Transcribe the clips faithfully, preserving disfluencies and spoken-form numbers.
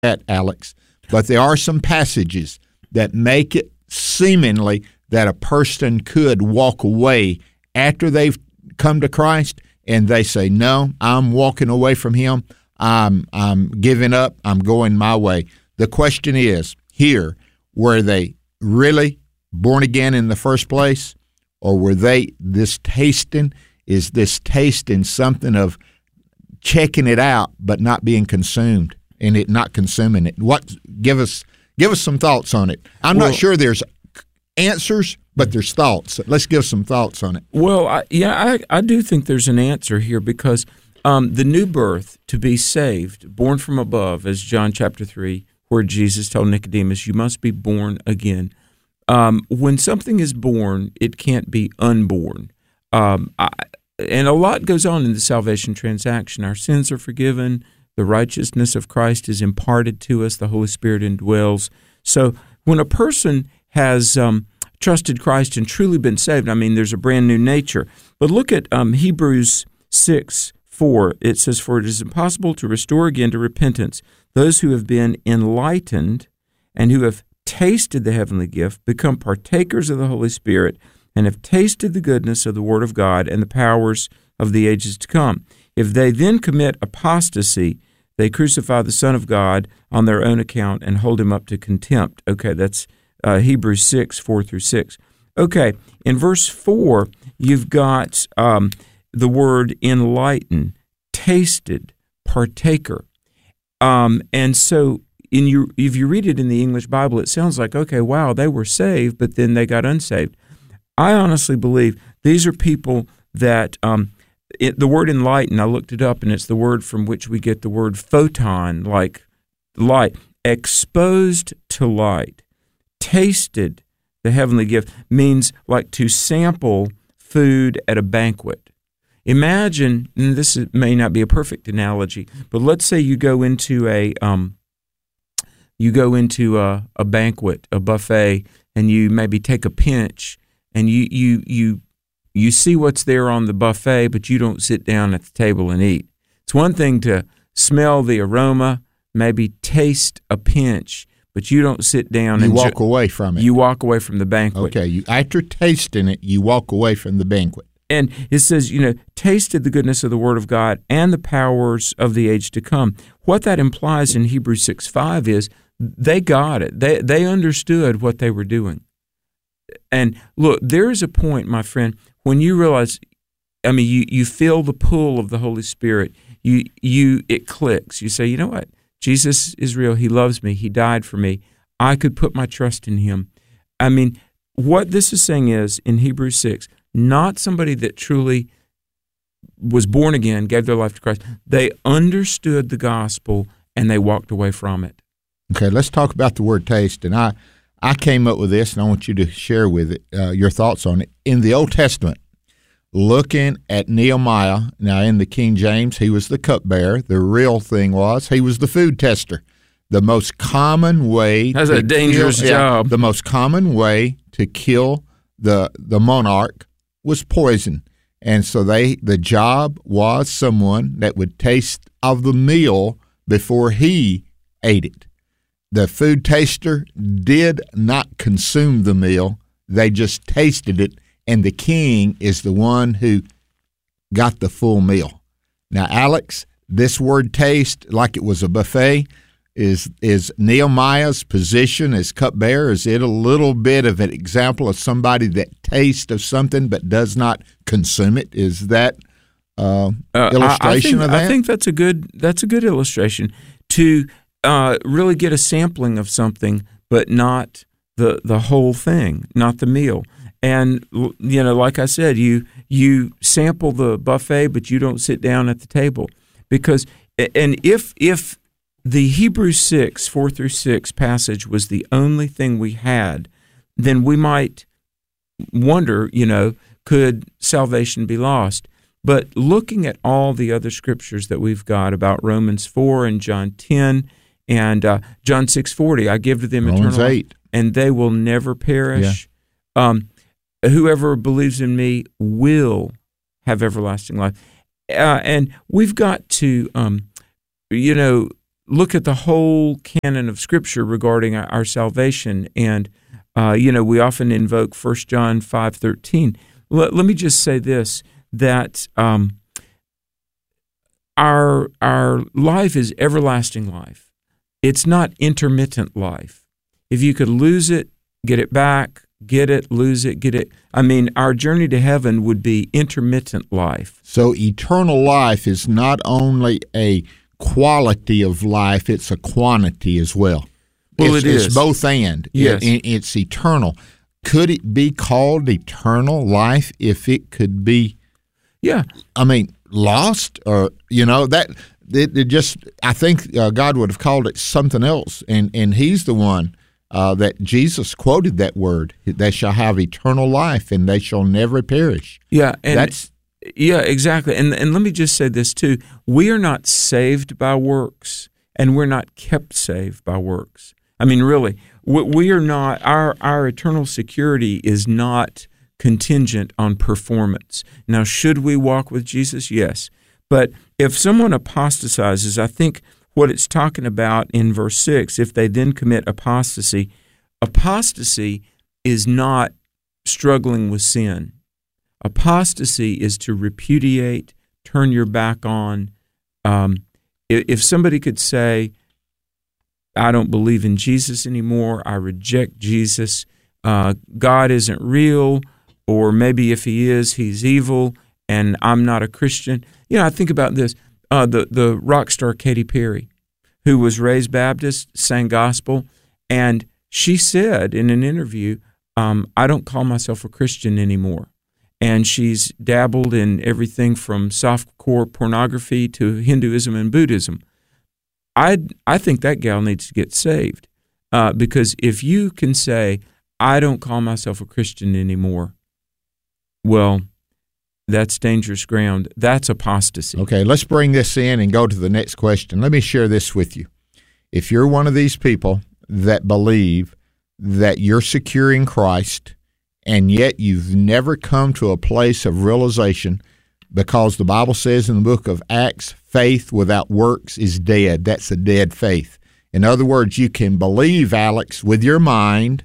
that, Alex. But there are some passages that make it seemingly that a person could walk away after they've come to Christ and they say, no, I'm walking away from him. I'm I'm giving up. I'm going my way. The question is, here, were they really born again in the first place? Or were they this tasting? Is this tasting something of checking it out but not being consumed and it not consuming it? What give us give us some thoughts on it. I'm well, not sure there's answers, but there's thoughts. Let's give some thoughts on it. Well, I, yeah, I, I do think there's an answer here because um, the new birth, to be saved, born from above, as John chapter three, where Jesus told Nicodemus, you must be born again. Um, when something is born, it can't be unborn. Um, I, and a lot goes on in the salvation transaction. Our sins are forgiven. The righteousness of Christ is imparted to us. The Holy Spirit indwells. So when a person has um, trusted Christ and truly been saved, I mean, there's a brand new nature. But look at um, Hebrews six four. It says, for it is impossible to restore again to repentance those who have been enlightened and who have tasted the heavenly gift, become partakers of the Holy Spirit, and have tasted the goodness of the Word of God and the powers of the ages to come. If they then commit apostasy, they crucify the Son of God on their own account and hold him up to contempt. Okay, that's uh, Hebrews six, four through six. Okay, in verse four, you've got um, the word enlighten, tasted, partaker. Um, and so in you, if you read it in the English Bible, it sounds like, okay, wow, they were saved, but then they got unsaved. I honestly believe these are people that, um, it, the word enlighten, I looked it up, and it's the word from which we get the word photon, like light, exposed to light, tasted the heavenly gift, means like to sample food at a banquet. Imagine, and this is, may not be a perfect analogy, but let's say you go into a um, you go into a, a banquet, a buffet, and you maybe take a pinch, and you you you you see what's there on the buffet, but you don't sit down at the table and eat. It's one thing to smell the aroma, maybe taste a pinch, but you don't sit down you and walk ju- away from it. You walk away from the banquet. Okay, you, after tasting it, you walk away from the banquet. And it says, you know, tasted the goodness of the Word of God and the powers of the age to come. What that implies in Hebrews six five is they got it. They they understood what they were doing. And look, there is a point, my friend, when you realize, I mean, you, you feel the pull of the Holy Spirit. You you it clicks. You say, you know what? Jesus is real. He loves me. He died for me. I could put my trust in him. I mean, what this is saying is, in Hebrews six, not somebody that truly was born again, gave their life to Christ. They understood the gospel, and they walked away from it. Okay, let's talk about the word taste. And I, I came up with this, and I want you to share with it uh, your thoughts on it. In the Old Testament, looking at Nehemiah, now in the King James, he was the cupbearer. The real thing was he was the food tester. The most common way That's to a dangerous kill, job. Yeah, the most common way to kill the the monarch was poison. And so they the job was someone that would taste of the meal before he ate it. The food taster did not consume the meal. They just tasted it, and the king is the one who got the full meal. Now, Alex, this word taste, like it was a buffet, is is Nehemiah's position as cupbearer? Is it a little bit of an example of somebody that tastes of something but does not consume it? Is that uh, uh, illustration I, I think, of that? I think that's a good that's a good illustration to uh, really get a sampling of something, but not the the whole thing, not the meal. And you know, like I said, you you sample the buffet, but you don't sit down at the table because and if if the Hebrews six, four through six passage was the only thing we had, then we might wonder, you know, could salvation be lost? But looking at all the other scriptures that we've got about Romans four and John ten and uh, John six forty, I give to them Romans eternal life, eight. and they will never perish. Yeah. Um, whoever believes in me will have everlasting life. Uh, and we've got to, um, you know, look at the whole canon of Scripture regarding our, our salvation. And, uh, you know, we often invoke First John five thirteen. Let, let me just say this, that um, our our life is everlasting life. It's not intermittent life. If you could lose it, get it back, get it, lose it, get it. I mean, our journey to heaven would be intermittent life. So eternal life is not only a quality of life, it's a quantity as well. Well, it's, it is. It's both and. Yes. It, it's eternal. Could it be called eternal life if it could be, yeah, I mean, lost? Or, you know, that it, it just, I think uh, God would have called it something else. And, and he's the one uh, that Jesus quoted that word. They shall have eternal life and they shall never perish. Yeah. And That's Yeah, exactly. And and let me just say this too. We are not saved by works, and we're not kept saved by works. I mean, really, we, we are not, our, our eternal security is not contingent on performance. Now, should we walk with Jesus? Yes. But if someone apostatizes, I think what it's talking about in verse six, if they then commit apostasy, apostasy is not struggling with sin. Apostasy is to repudiate, turn your back on. Um, if somebody could say, I don't believe in Jesus anymore, I reject Jesus, uh, God isn't real, or maybe if he is, he's evil, and I'm not a Christian. You know, I think about this, uh, the, the rock star Katy Perry, who was raised Baptist, sang gospel, and she said in an interview, um, I don't call myself a Christian anymore. And she's dabbled in everything from softcore pornography to Hinduism and Buddhism. I I think that gal needs to get saved uh, because if you can say, I don't call myself a Christian anymore, well, that's dangerous ground. That's apostasy. Okay, let's bring this in and go to the next question. Let me share this with you. If you're one of these people that believe that you're secure in Christ, and yet you've never come to a place of realization, because the Bible says in the book of Acts, faith without works is dead. That's a dead faith. In other words, you can believe, Alex, with your mind.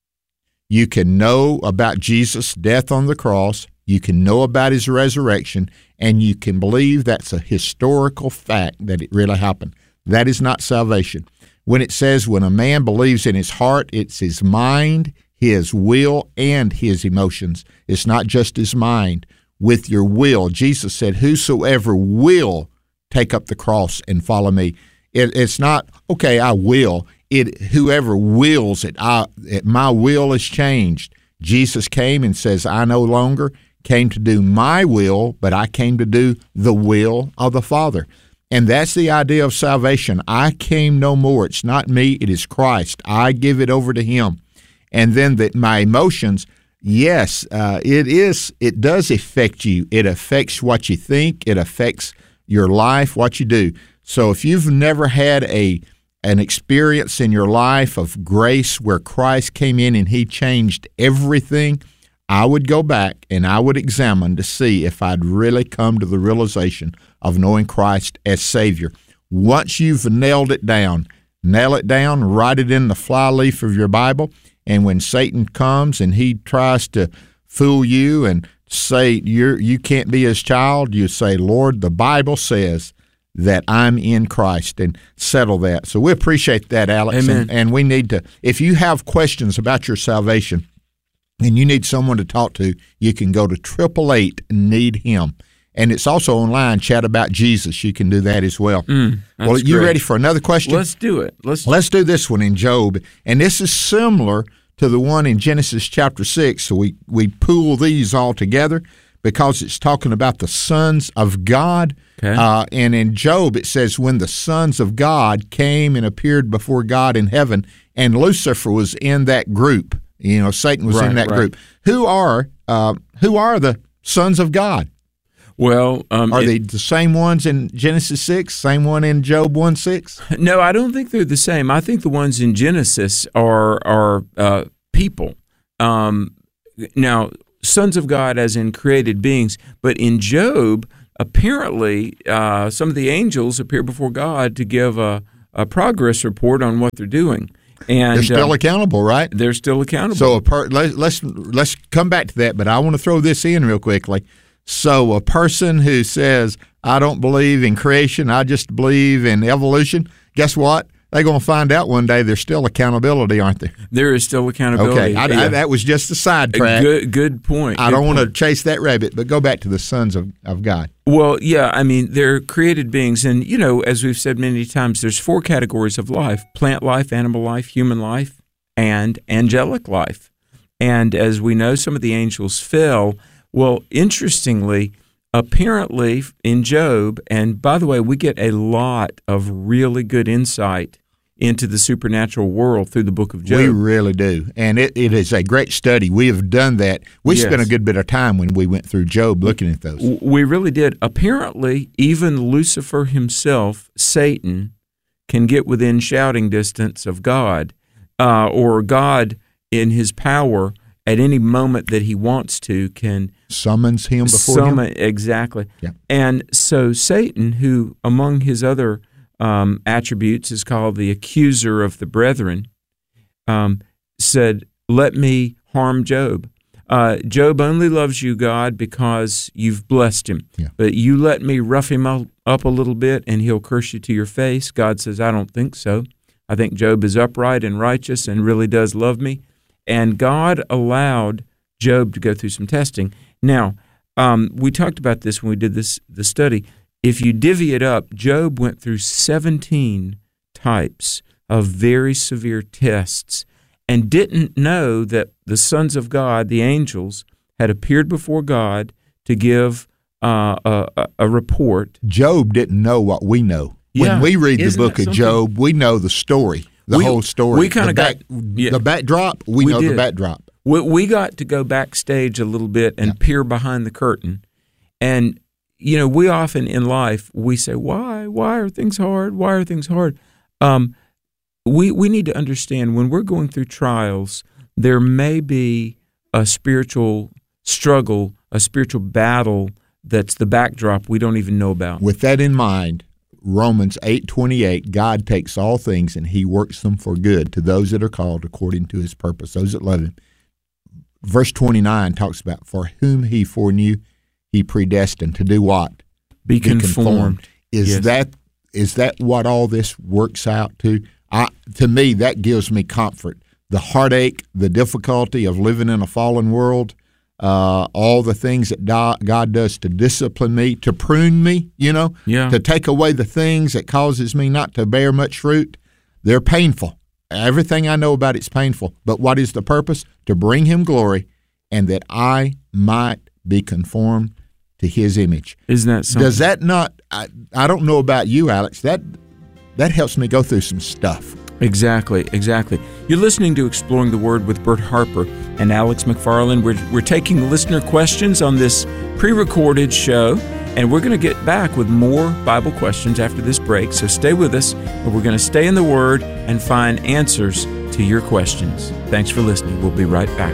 You can know about Jesus' death on the cross. You can know about his resurrection, and you can believe that's a historical fact that it really happened. That is not salvation. When it says when a man believes in his heart, it's his mind, his will, and his emotions. It's not just his mind. With your will, Jesus said, whosoever will take up the cross and follow me. It, it's not, okay, I will. It whoever wills it, I, it, my will is changed. Jesus came and says, I no longer came to do my will, but I came to do the will of the Father. And that's the idea of salvation. I came no more. It's not me, it is Christ. I give it over to him. And then that my emotions, yes, uh, it is. It does affect you. It affects what you think. It affects your life, what you do. So if you've never had a an experience in your life of grace where Christ came in and he changed everything, I would go back and I would examine to see if I'd really come to the realization of knowing Christ as Savior. Once you've nailed it down, nail it down, write it in the flyleaf of your Bible. And when Satan comes and he tries to fool you and say you're, you can't be his child, you say, Lord, the Bible says that I'm in Christ, and settle that. So we appreciate that, Alex. Amen. And, and we need to, if you have questions about your salvation and you need someone to talk to, you can go to triple eight need him. And it's also online, Chat About Jesus. You can do that as well. Mm, well, you great. ready for another question? Let's do it. Let's Let's do this one in Job. And this is similar to the one in Genesis chapter six. So we, we pool these all together because it's talking about the sons of God. Okay. Uh, and in Job, it says, when the sons of God came and appeared before God in heaven, and Lucifer was in that group. You know, Satan was Right, in that right. group. Who are uh, who are the sons of God? Well, um, Are it- they the same ones in Genesis six, same one in Job one six? No, I don't think they're the same. I think the ones in Genesis are are uh, people. Um, now, sons of God as in created beings, but in Job, apparently, uh, some of the angels appear before God to give a a progress report on what they're doing. And they're still uh, accountable, right? They're still accountable. So a per, let, let's let's come back to that, but I want to throw this in real quickly. So a person who says, I don't believe in creation, I just believe in evolution, guess what? They're going to find out one day there's still accountability, aren't there? There is still accountability. Okay, I, yeah. I, that was just a sidetrack. Good, good point. I good don't point. want to chase that rabbit, but go back to the sons of, of God. Well, yeah, I mean, they're created beings. And, you know, as we've said many times, there's four categories of life: plant life, animal life, human life, and angelic life. And as we know, some of the angels fell. Well, interestingly, apparently in Job, and by the way, we get a lot of really good insight into the supernatural world through the book of Job. We really do. And it, it is a great study. We have done that. We Yes. spent a good bit of time when we went through Job looking at those. We really did. Apparently, even Lucifer himself, Satan, can get within shouting distance of God, uh, or God in his power at any moment that he wants to can Summons him before summon, him. exactly. Yeah. And so Satan, who among his other um, attributes is called the accuser of the brethren, um, said, let me harm Job. Uh, Job only loves you, God, because you've blessed him. Yeah. But you let me rough him up a little bit and he'll curse you to your face. God says, I don't think so. I think Job is upright and righteous and really does love me. And God allowed Job to go through some testing. Now, um, we talked about this when we did this the study. If you divvy it up, Job went through seventeen types of very severe tests and didn't know that the sons of God, the angels, had appeared before God to give uh, a, a report. Job didn't know what we know. Yeah. When we read the Isn't book that of Job, we know the story, the We- whole story. we kinda The back- got- yeah. The backdrop, we, We know the did. backdrop. We, we got to go backstage a little bit and Yeah. peer behind the curtain. And, you know, we often in life, we say, why? Why are things hard? Why are things hard? Um, we, we need to understand when we're going through trials, there may be a spiritual struggle, a spiritual battle that's the backdrop we don't even know about. With that in mind, Romans eight twenty-eight, God takes all things and he works them for good to those that are called according to his purpose, those that love him. Verse twenty-nine talks about for whom he foreknew, he predestined to do what? Be conformed. Is Yes. that is that what all this works out to? I, to me, that gives me comfort. The heartache, the difficulty of living in a fallen world, uh, all the things that do- God does to discipline me, to prune me, you know, Yeah. to take away the things that causes me not to bear much fruit, they're painful. Everything I know about it's painful. But what is the purpose? To bring him glory and that I might be conformed to his image. Isn't that something? Does that not, I, I don't know about you, Alex, that that helps me go through some stuff. Exactly, exactly. You're listening to Exploring the Word with Bert Harper and Alex McFarland. We're, we're taking listener questions on this pre-recorded show, and we're going to get back with more Bible questions after this break. So stay with us, and we're going to stay in the Word and find answers to your questions. Thanks for listening. We'll be right back.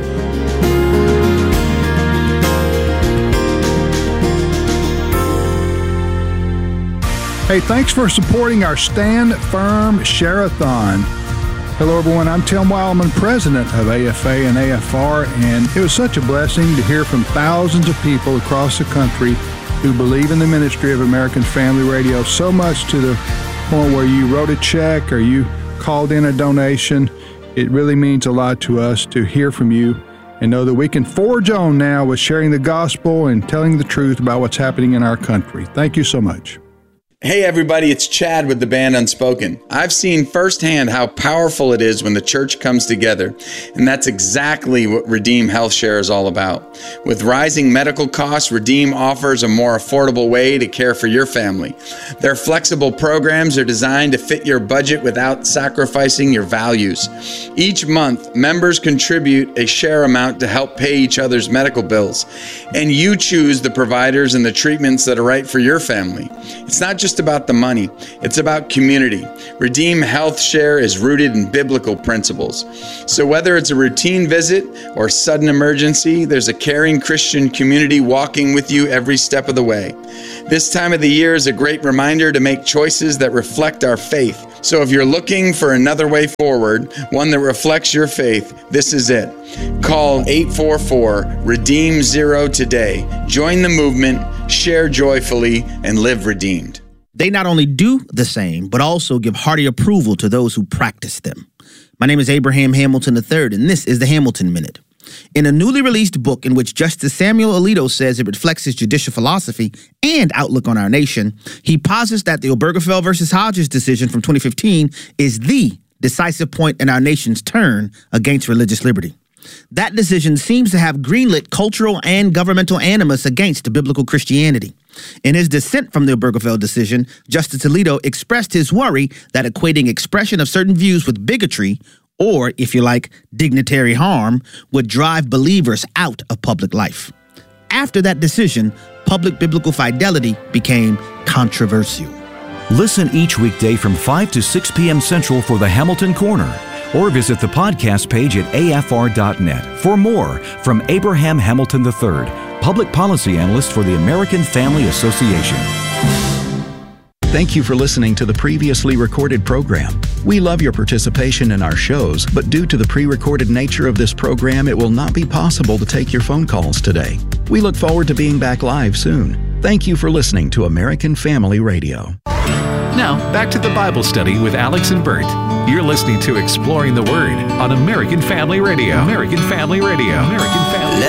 Hey, thanks for supporting our Stand Firm Share-a-thon. Hello, everyone. I'm Tim Wildman, president of A F A and A F R, and it was such a blessing to hear from thousands of people across the country who believe in the ministry of American Family Radio so much to the point where you wrote a check or you called in a donation. It really means a lot to us to hear from you and know that we can forge on now with sharing the gospel and telling the truth about what's happening in our country. Thank you so much. Hey everybody, it's Chad with the band Unspoken. I've seen firsthand how powerful it is when the church comes together, and that's exactly what Redeem Health Share is all about. With rising medical costs, Redeem offers a more affordable way to care for your family. Their flexible programs are designed to fit your budget without sacrificing your values. Each month, members contribute a share amount to help pay each other's medical bills, and you choose the providers and the treatments that are right for your family. It's not just about the money, it's about community. Redeem Health Share is rooted in biblical principles. So whether it's a routine visit or sudden emergency, there's a caring Christian community walking with you every step of the way. This time of the year is a great reminder to make choices that reflect our faith So if you're looking for another way forward, one that reflects your faith, this is it. Call eight four four, redeem zero today. Join the movement, share joyfully, and live redeemed. They not only do the same, but also give hearty approval to those who practice them. My name is Abraham Hamilton the third, and this is the Hamilton Minute. In a newly released book in which Justice Samuel Alito says it reflects his judicial philosophy and outlook on our nation, he posits that the Obergefell versus Hodges decision from twenty fifteen is the decisive point in our nation's turn against religious liberty. That decision seems to have greenlit cultural and governmental animus against biblical Christianity. In his dissent from the Obergefell decision, Justice Alito expressed his worry that equating expression of certain views with bigotry, or, if you like, dignitary harm, would drive believers out of public life. After that decision, public biblical fidelity became controversial. Listen each weekday from five to six p.m. Central for the Hamilton Corner, or visit the podcast page at A F R dot net for more from Abraham Hamilton the third, Public Policy Analyst for the American Family Association. Thank you for listening to the previously recorded program. We love your participation in our shows, but due to the pre-recorded nature of this program, it will not be possible to take your phone calls today. We look forward to being back live soon. Thank you for listening to American Family Radio. Now, back to the Bible study with Alex and Bert. You're listening to Exploring the Word on American Family Radio. American Family Radio. American Family